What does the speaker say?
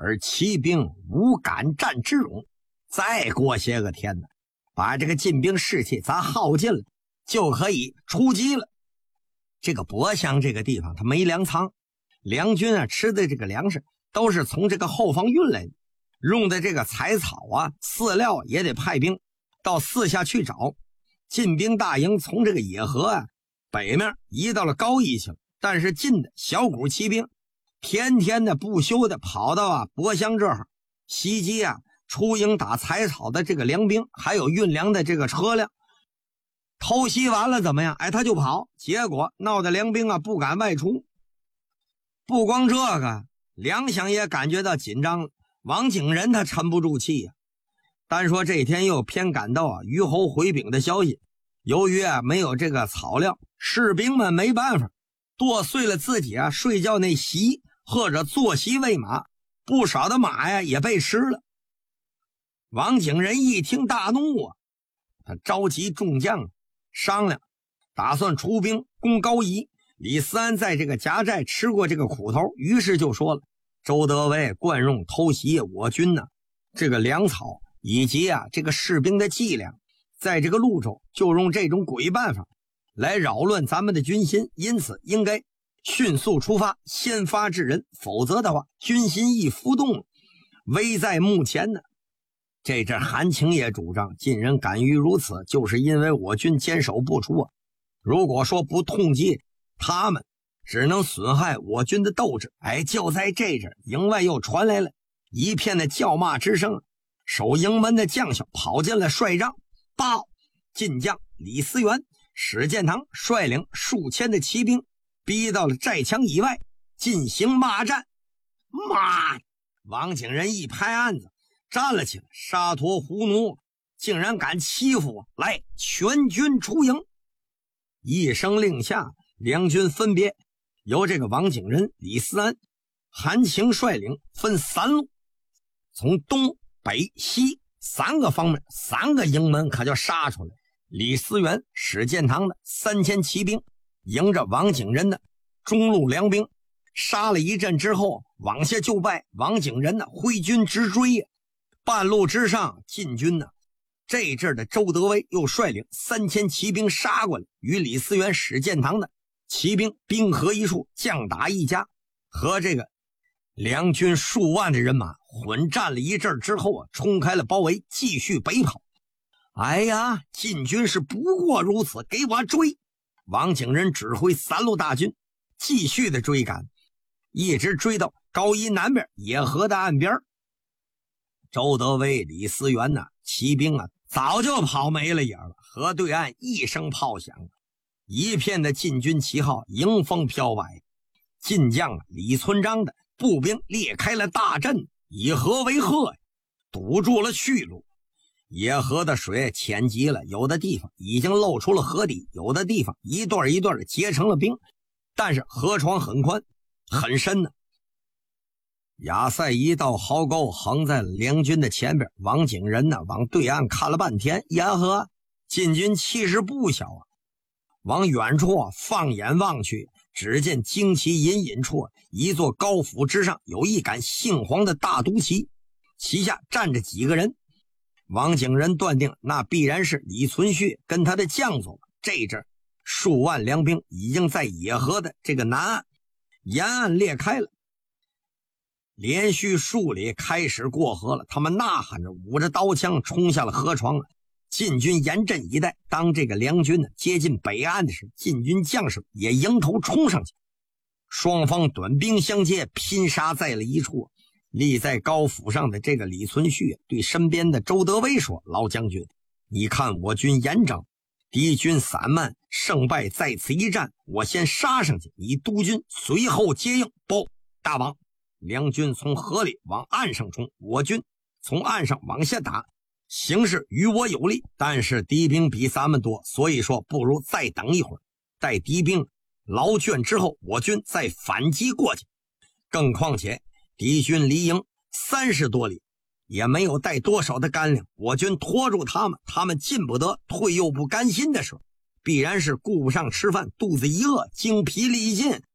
而骑兵无敢战之勇。再过些个天呢，把这个进兵士气咱耗尽了，就可以出击了。这个博乡这个地方它没粮仓，梁军啊吃的这个粮食都是从这个后方运来的，用的这个柴草啊饲料也得派兵到四下去找。进兵大营从这个野河啊北面移到了高邑去了，但是近的小股骑兵天天的不休的跑到啊博乡这儿袭击啊出营打柴草的这个粮兵，还有运粮的这个车辆。偷袭完了怎么样？他就跑，结果闹得粮兵啊不敢外出。不光这个，梁想也感觉到紧张了，王景仁他沉不住气呀。单说这天又偏赶到啊虞侯回禀的消息，由于啊没有这个草料，士兵们没办法，剁碎了自己啊睡觉那席，或者坐席喂马，不少的马呀也被吃了。王景仁一听大怒啊，他召集众将商量，打算出兵攻高邑。李思安在这个夹寨吃过这个苦头，于是就说了，周德威惯用偷袭我军呢这个粮草以及啊这个士兵的伎俩，在这个潞州就用这种鬼办法来扰乱咱们的军心，因此应该迅速出发，先发制人，否则的话军心一浮动，危在目前呢。这阵韩青也主张，晋人敢于如此，就是因为我军坚守不出啊。如果说不痛击他们，只能损害我军的斗志。就在这阵，营外又传来了一片的叫骂之声。守营门的将校跑进了帅帐，报晋将李思源、史建堂率领数千的骑兵逼到了寨墙以外进行骂战。骂！王景仁一拍案子站了起来，沙陀胡奴竟然敢欺负我，来，全军出营！一声令下，两军分别由这个王景仁、李思安、韩青率领，分三路，从东北西三个方面，三个营门可就杀出来。李思源、史建堂的3000骑兵迎着王景仁的中路粮兵，杀了一阵之后往下就拜。王景仁呢挥军直追呀，半路之上晋军呢这一阵的周德威又率领3000骑兵杀过来，与李思源、史建堂的骑兵兵合一处，将打一家，和这个两军数万的人马混战了一阵之后冲开了包围，继续北跑。晋军是不过如此，给我追！王景仁指挥3路大军继续的追赶，一直追到高邑南边野河的岸边。周德威、李思源呢骑兵早就跑没了影了。河对岸一声炮响，一片的晋军旗号迎风飘摆。晋将李存璋的步兵裂开了大阵，以河为壑，堵住了去路。野河的水浅极了，有的地方已经露出了河底，有的地方一段一段的结成了冰，但是河床很宽很深呢。亚塞一道壕沟横在梁军的前边，王景仁呢往对岸看了半天，呀呵，晋军气势不小啊。往远处放眼望去，只见旌旗隐隐处一座高府之上有一杆杏黄的大独旗，旗下站着几个人。王景仁断定那必然是李存勖跟他的将佐。这阵数万粮兵已经在野河的这个南岸沿岸裂开了，连续数里开始过河了。他们呐喊着舞着刀枪冲下了河床。晋军严阵以待，当这个梁军接近北岸的时候，晋军将士也迎头冲上去，双方短兵相接，拼杀在了一处。立在高府上的这个李存勖对身边的周德威说，老将军，你看我军严整，敌军散漫，胜败在此一战，我先杀上去，你督军随后接应。不，大王，梁军从河里往岸上冲，我军从岸上往下打，形势与我有利，但是敌兵比咱们多，所以说不如再等一会儿，待敌兵劳倦之后，我军再反击过去。更况且敌军离营30多里，也没有带多少的干粮，我军拖住他们，他们进不得，退又不甘心的时候，必然是顾不上吃饭，肚子一饿，精疲力尽，